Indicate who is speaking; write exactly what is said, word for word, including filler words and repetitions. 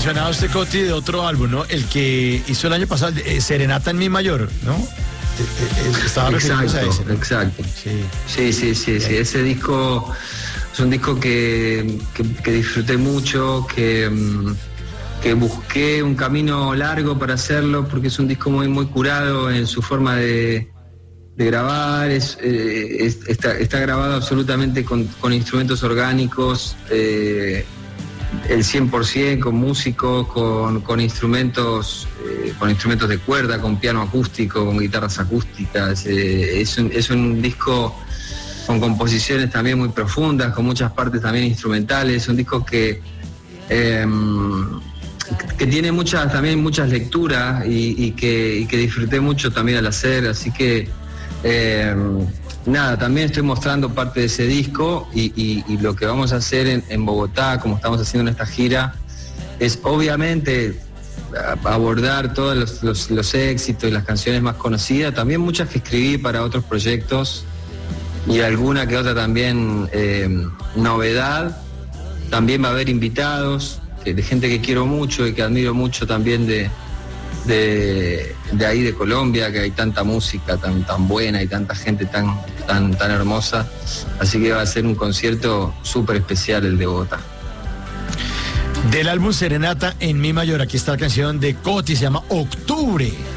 Speaker 1: mencionaba usted, Coti, de otro álbum, ¿no? El que hizo el año pasado, eh, Serenata en Mi Mayor, ¿no? Eh, eh, estaba refiriéndose a ese, ¿no?
Speaker 2: Exacto.
Speaker 1: Sí,
Speaker 2: sí, sí, sí, sí. Ese disco es un disco que, que, que disfruté mucho, que, que busqué un camino largo para hacerlo, porque es un disco muy, muy curado en su forma de, de grabar, es, eh, es, está, está grabado absolutamente con, con instrumentos orgánicos, eh, el cien por ciento, con músicos, con, con instrumentos eh, con instrumentos de cuerda, con piano acústico, con guitarras acústicas. Eh, es, un, es un disco con composiciones también muy profundas, con muchas partes también instrumentales, un disco que eh, que tiene muchas también muchas lecturas y, y, que, y que disfruté mucho también al hacer, así que eh, nada, también estoy mostrando parte de ese disco y, y, y lo que vamos a hacer en, en Bogotá, como estamos haciendo en esta gira, es obviamente abordar todos los, los, los éxitos y las canciones más conocidas, también muchas que escribí para otros proyectos y alguna que otra también eh, novedad. También va a haber invitados que, de gente que quiero mucho y que admiro mucho también de, de, de ahí de Colombia, que hay tanta música tan, tan buena y tanta gente tan, tan, tan hermosa, así que va a ser un concierto súper especial el de Bogotá.
Speaker 1: Del álbum Serenata en Mi Mayor, aquí está la canción de Coti, se llama Octubre.